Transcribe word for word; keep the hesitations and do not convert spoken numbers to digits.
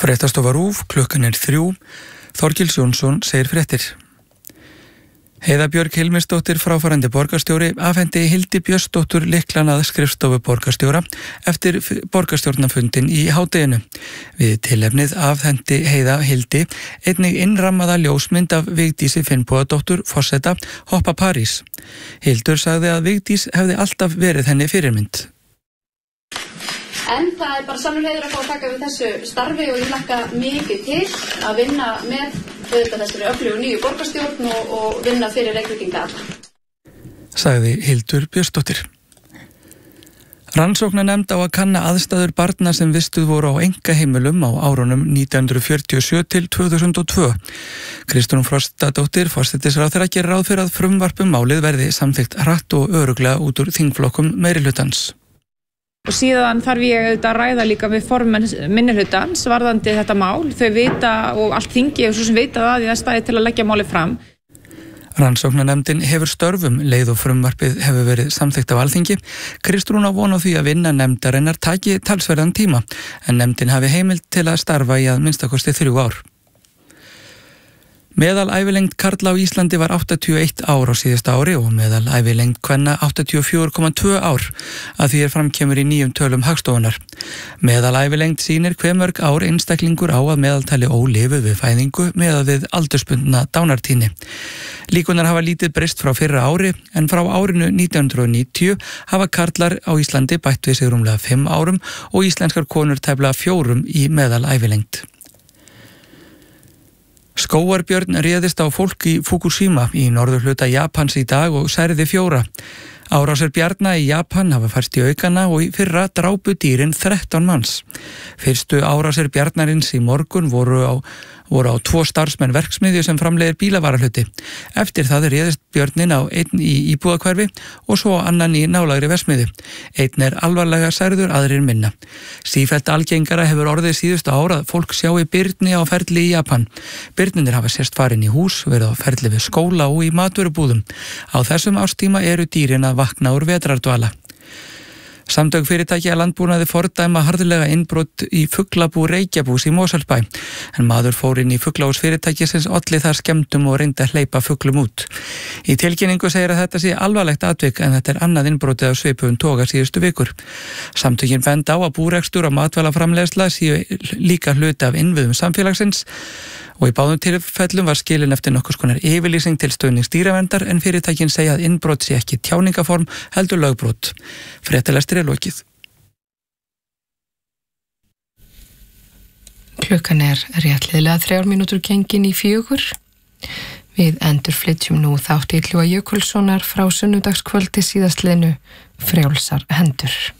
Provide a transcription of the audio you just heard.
Fréttastofa RÚV, klukkan er þrjú. Þorgils Jónsson segir fréttir. Heiða Björg Hilmisdóttir, fráfarandi borgarstjóri, afhendi Hildi Björnsdóttur lyklana að skrifstofu borgarstjóra eftir borgarstjórnarfundin í hádeginu. Við tilefnið afhendi Heiða Hildi einnig innrammaða ljósmynd af Vigdísi Finnbogadóttur, forseta Hoppa París. Hildur sagði að Vigdís hefði alltaf verið henni fyrirmynd. En það er bara sannur heiður að fá að taka við þessu starfi og ég hlakka mikið til að vinna með auðvitað þessari öflugu nýju borgarstjórn og, og vinna fyrir Reykvíkinga alla. Sagði Hildur Björnsdóttir. Rannsóknarnefnd á að kanna aðstæður barna sem vistuð voru á einkaheimilum á árunum nítján hundruð fjörutíu og sjö til tvö þúsund og tvö. Kristrún Frostadóttir, forsætisráðherra, gerir ráð fyrir að frumvarp um málið verði samþykkt hratt og örugglega út úr þingflokkum meirihlutans. Og síðan þarf ég auðvitað að ræða líka við formenn minnihlutans varðandi þetta mál. Þau vita og allt þingi og svo sem vita það að það stæði til að leggja málið fram. Rannsóknarnefndin hefur störfum leið og frumvarpið hefur verið samþykkt af Alþingi. Kristrún á von á því að vinna nefndarinnar taki talsverðan tíma, en nefndin hafi heimild til að starfa í að minnstakosti þrjú ár. Meðalævilengd karla á Íslandi var áttatíu og eitt ár á síðasta ári og meðalævilengd kvenna áttatíu og fjögur komma tvö ár, að því er framkemur í nýjum tölum Hagstofunnar. Meðalævilengd sýnir hve mörg ár einstaklingur á að meðaltali ólifu við fæðingu meðað við aldursbundna dánartíðni. Líkunar hafa lítið breyst frá fyrra ári, en frá árinu nítján hundruð og níutíu hafa karlar á Íslandi bætt við sig rúmlega fimm árum og íslenskar konur tæplega fjórum í meðalævilengd. Skógarbjörn réðist á fólk í Fukushima í norðurhluta Japans í dag og særði fjóra. Árásir bjarna í Japan hafa færst í aukana og í fyrra drápu dýrin þrettán manns. Fyrstu árásir bjarnarins í morgun voru á, voru á tvo starfsmenn verksmiðju sem framleiðir bílavarahluti. Eftir það réðist björnin á einn í íbúðahverfi og svo annan í nálægri verksmiðju. Einn er alvarlega særður, aðrir minna. Sífellt algengara hefur orðið síðustu ára að fólk sjái birni á ferli í Japan. Birninir hafa sérst farin í hús, verið á ferli við skóla og í matvörubúðum. Á þessum árstíma eru dýrin að vakna úr vetrardvala. Samtök fyrirtæki að landbúnaði fordæma harðlega innbrot í fuglabú Reykjabús í Mosfellsbæ, en maður fór inn í fuglahús fyrirtækisins olli þar skemmdum og reyndi að hleypa fuglum út. Í tilkynningu segir að þetta sé alvarlegt atvik, en þetta er annað innbrotið af svipuðum toga síðustu vikur. Samtökin benda á að búrekstur og matvælaframleiðsla séu líka hluti af innviðum samfélagsins og í báðum tilfellum var skilin eftir nokkurs konar yfirlýsing til stuðnings dýraverndar, en fyrirtækin segja að innbrot sé ekki tjáningaform heldur lögbrot. Fréttalestir er lokið. Klukkan er réttliðlega þrjár mínútur gengin í fjögur. Við endurflytjum nú þátt Illuga Jökulssonar frá sunnudagskvöldi síðastliðnu, Frjálsar hendur.